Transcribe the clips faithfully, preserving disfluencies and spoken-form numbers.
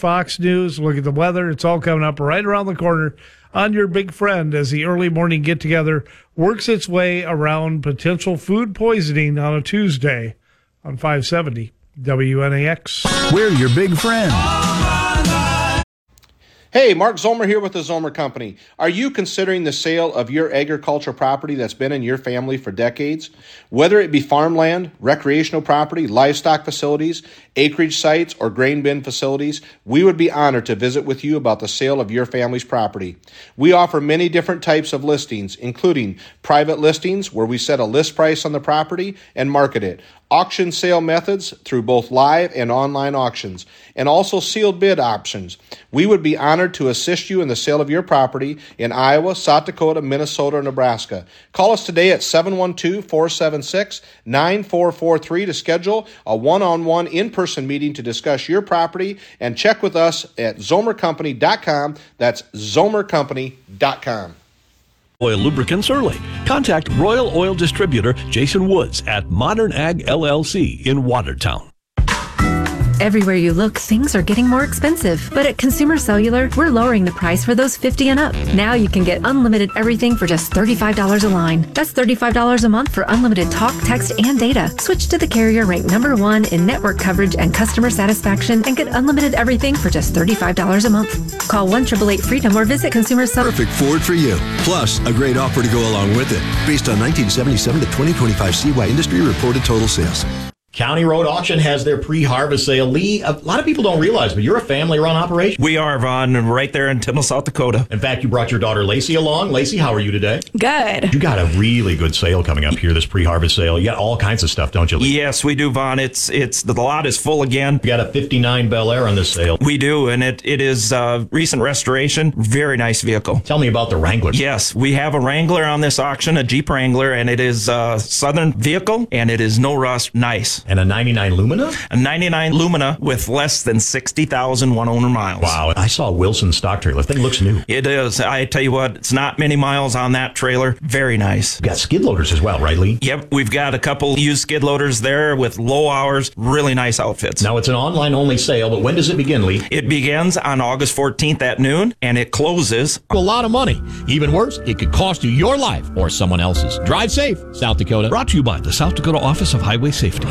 Fox News, look at the weather. It's all coming up right around the corner on your big friend as the early morning get-together works its way around potential food poisoning on a Tuesday on five seventy W N A X. We're your big friend. Hey, Mark Zomer here with the Zomer Company. Are you considering the sale of your agricultural property that's been in your family for decades? Whether it be farmland, recreational property, livestock facilities, acreage sites, or grain bin facilities, we would be honored to visit with you about the sale of your family's property. We offer many different types of listings, including private listings where we set a list price on the property and market it, auction sale methods through both live and online auctions, and also sealed bid options. We would be honored to assist you in the sale of your property in Iowa, South Dakota, Minnesota, or Nebraska. Call us today at seven one two, four seven six, nine four four three to schedule a one-on-one in-person meeting to discuss your property, and check with us at zomer company dot com. That's zomer company dot com. Oil lubricants early. Contact Royal Oil Distributor Jason Woods at Modern Ag L L C in Watertown. Everywhere you look, things are getting more expensive. But at Consumer Cellular, we're lowering the price for those fifty and up. Now you can get unlimited everything for just thirty-five dollars a line. That's thirty-five dollars a month for unlimited talk, text, and data. Switch to the carrier ranked number one in network coverage and customer satisfaction and get unlimited everything for just thirty-five dollars a month. Call one eight eight eight freedom or visit Consumer Cellular. Perfect Ford for you. Plus, a great offer to go along with it. Based on nineteen seventy-seven to twenty twenty-five C Y industry reported total sales. County Road Auction has their pre-harvest sale. Lee, a lot of people don't realize, but you're a family-run operation. We are, Vaughn, right there in Timmel, South Dakota. In fact, you brought your daughter Lacey along. Lacey, how are you today? Good. You got a really good sale coming up here, this pre-harvest sale. You got all kinds of stuff, don't you, Lee? Yes, we do, Vaughn. It's it's the lot is full again. You got a fifty-nine Bel Air on this sale. We do, and it it is uh, recent restoration. Very nice vehicle. Tell me about the Wrangler. Yes, we have a Wrangler on this auction, a Jeep Wrangler, and it is a Southern vehicle, and it is no rust. Nice. And a ninety-nine Lumina? A ninety-nine Lumina with less than sixty thousand one-owner miles. Wow. I saw Wilson's stock trailer. The thing looks new. It is. I tell you what, it's not many miles on that trailer. Very nice. You got skid loaders as well, right, Lee? Yep. We've got a couple used skid loaders there with low hours. Really nice outfits. Now, it's an online-only sale, but when does it begin, Lee? It begins on August fourteenth at noon, and it closes. A lot of money. Even worse, it could cost you your life or someone else's. Drive safe, South Dakota. Brought to you by the South Dakota Office of Highway Safety.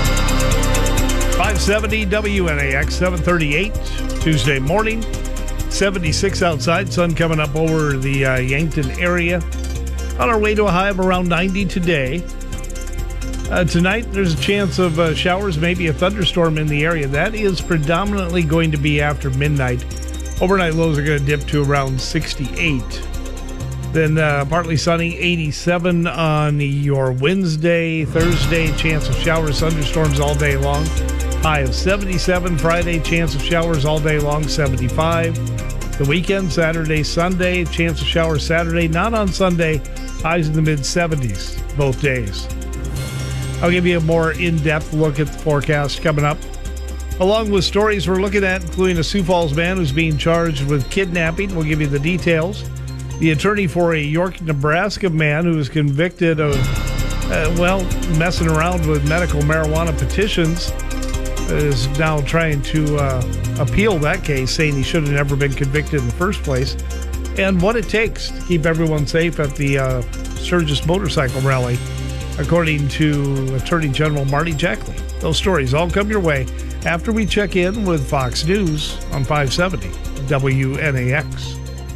five seventy W N A X, seven thirty-eight, Tuesday morning. seventy-six outside, sun coming up over the uh, Yankton area. On our way to a high of around ninety today. Uh, tonight, there's a chance of uh, showers, maybe a thunderstorm in the area. That is predominantly going to be after midnight. Overnight lows are going to dip to around sixty-eight. Then uh, partly sunny, eighty-seven on your Wednesday, Thursday. Chance of showers, thunderstorms all day long. High of seventy-seven. Friday, chance of showers all day long, seventy-five. The weekend, Saturday, Sunday, chance of showers Saturday, not on Sunday. Highs in the mid-seventies both days. I'll give you a more in-depth look at the forecast coming up. Along with stories we're looking at, including a Sioux Falls man who's being charged with kidnapping. We'll give you the details. The attorney for a York, Nebraska man who was convicted of, uh, well, messing around with medical marijuana petitions is now trying to uh, appeal that case, saying he should have never been convicted in the first place. And what it takes to keep everyone safe at the uh, Sturgis Motorcycle Rally, according to Attorney General Marty Jackley. Those stories all come your way after we check in with Fox News on five seventy W N A X.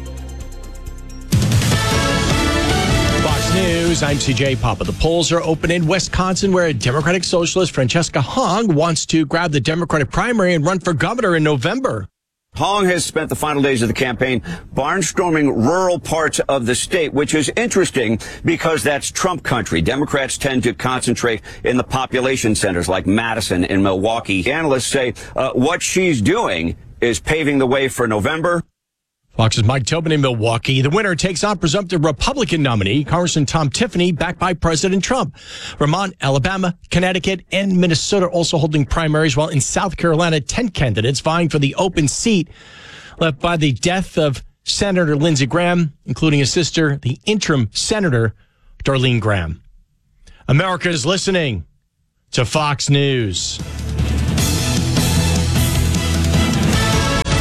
Fox News, I'm C J Papa. The polls are open in Wisconsin, where Democratic Socialist Francesca Hong wants to grab the Democratic primary and run for governor in November. Hong has spent the final days of the campaign barnstorming rural parts of the state, which is interesting because that's Trump country. Democrats tend to concentrate in the population centers like Madison and Milwaukee. Analysts say uh, what she's doing is paving the way for November. Fox's Mike Tobin in Milwaukee. The winner takes on presumptive Republican nominee, Congressman Tom Tiffany, backed by President Trump. Vermont, Alabama, Connecticut, and Minnesota also holding primaries, while in South Carolina, ten candidates vying for the open seat left by the death of Senator Lindsey Graham, including his sister, the interim Senator Darlene Graham. America is listening to Fox News.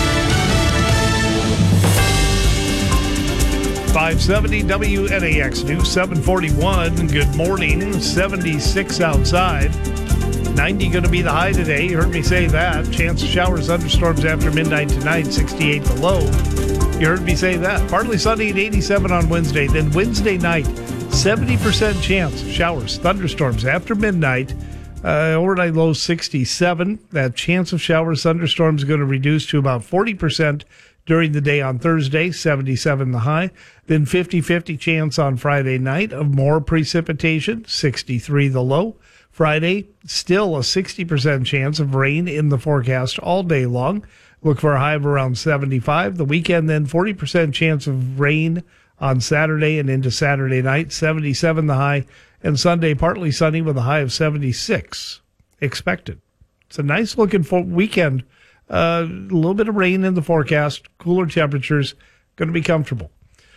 five seventy W N A X News seven forty-one. Good morning. seventy-six outside. ninety going to be the high today. You heard me say that. Chance of showers, thunderstorms after midnight tonight. sixty-eight the low. You heard me say that. Partly sunny at eighty-seven on Wednesday. Then Wednesday night, seventy percent chance of showers, thunderstorms after midnight. Uh, overnight low sixty-seven. That chance of showers, thunderstorms is going to reduce to about forty percent during the day on Thursday, seventy-seven the high. Then fifty-fifty chance on Friday night of more precipitation, sixty-three the low. Friday, still a sixty percent chance of rain in the forecast all day long. Look for a high of around seventy-five. The weekend, then forty percent chance of rain on Saturday and into Saturday night, seventy-seven the high. And Sunday, partly sunny with a high of seventy-six expected. It's a nice looking for weekend. Uh, a little bit of rain in the forecast, cooler temperatures, going to be comfortable.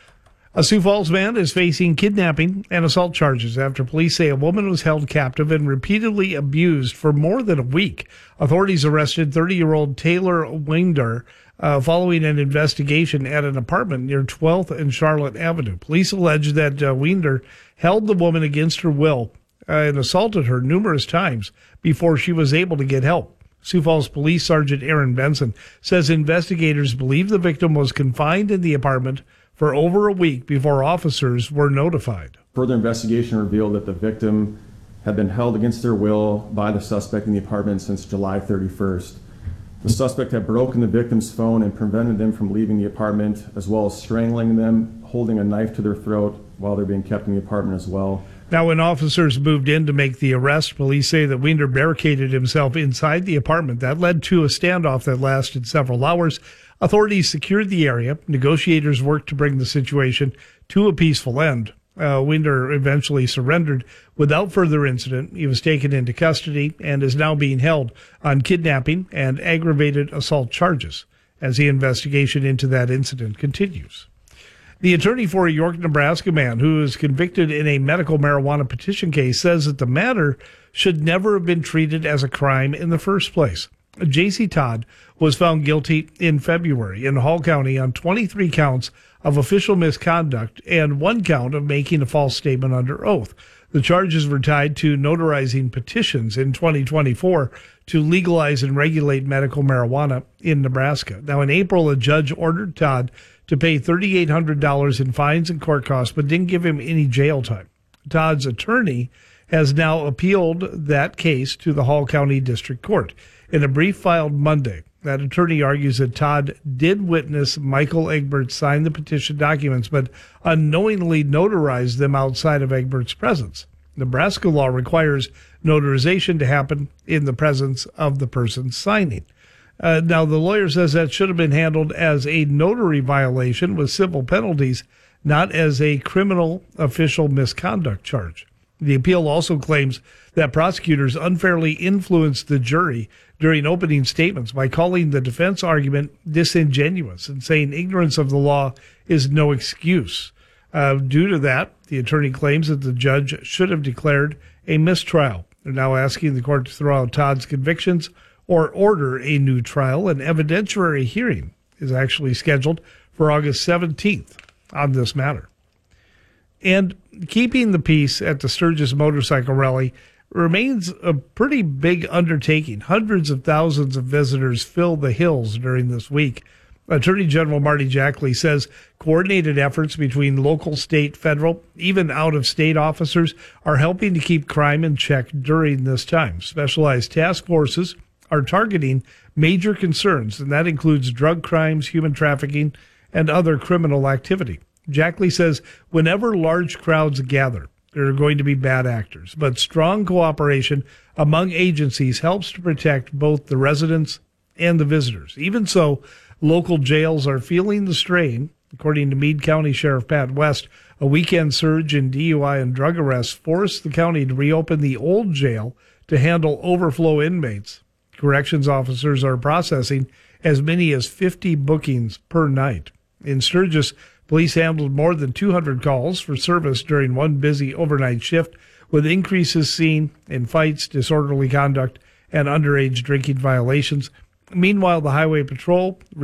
A Sioux Falls man is facing kidnapping and assault charges after police say a woman was held captive and repeatedly abused for more than a week. Authorities arrested thirty-year-old Taylor Winder uh, following an investigation at an apartment near twelfth and Charlotte Avenue. Police allege that uh, Winder held the woman against her will uh, and assaulted her numerous times before she was able to get help. Sioux Falls Police Sergeant Aaron Benson says investigators believe the victim was confined in the apartment for over a week before officers were notified. Further investigation revealed that the victim had been held against their will by the suspect in the apartment since July thirty-first. The suspect had broken the victim's phone and prevented them from leaving the apartment, as well as strangling them, holding a knife to their throat while they're being kept in the apartment as well. Now, when officers moved in to make the arrest, police say that Winder barricaded himself inside the apartment. That led to a standoff that lasted several hours. Authorities secured the area. Negotiators worked to bring the situation to a peaceful end. Uh, Winder eventually surrendered without further incident. He was taken into custody and is now being held on kidnapping and aggravated assault charges as the investigation into that incident continues. The attorney for a York, Nebraska man who was convicted in a medical marijuana petition case says that the matter should never have been treated as a crime in the first place. J C Todd was found guilty in February in Hall County on twenty-three counts of official misconduct and one count of making a false statement under oath. The charges were tied to notarizing petitions in twenty twenty-four to legalize and regulate medical marijuana in Nebraska. Now, in April, a judge ordered Todd to pay three thousand eight hundred dollars in fines and court costs, but didn't give him any jail time. Todd's attorney has now appealed that case to the Hall County District Court. In a brief filed Monday, that attorney argues that Todd did witness Michael Egbert sign the petition documents, but unknowingly notarized them outside of Egbert's presence. Nebraska law requires notarization to happen in the presence of the person signing. Uh, now, the lawyer says that should have been handled as a notary violation with civil penalties, not as a criminal official misconduct charge. The appeal also claims that prosecutors unfairly influenced the jury during opening statements by calling the defense argument disingenuous and saying ignorance of the law is no excuse. Uh, due to that, the attorney claims that the judge should have declared a mistrial. They're now asking the court to throw out Todd's convictions or order a new trial. An evidentiary hearing is actually scheduled for August seventeenth on this matter. And keeping the peace at the Sturgis Motorcycle Rally remains a pretty big undertaking. Hundreds of thousands of visitors fill the hills during this week. Attorney General Marty Jackley says coordinated efforts between local, state, federal, even out-of-state officers are helping to keep crime in check during this time. Specialized task forces are targeting major concerns, and that includes drug crimes, human trafficking, and other criminal activity. Jackley says whenever large crowds gather, there are going to be bad actors, but strong cooperation among agencies helps to protect both the residents and the visitors. Even so, local jails are feeling the strain. According to Meade County Sheriff Pat West, a weekend surge in D U I and drug arrests forced the county to reopen the old jail to handle overflow inmates. Corrections officers are processing as many as fifty bookings per night. In Sturgis, police handled more than two hundred calls for service during one busy overnight shift, with increases seen in fights, disorderly conduct, and underage drinking violations. Meanwhile, the Highway Patrol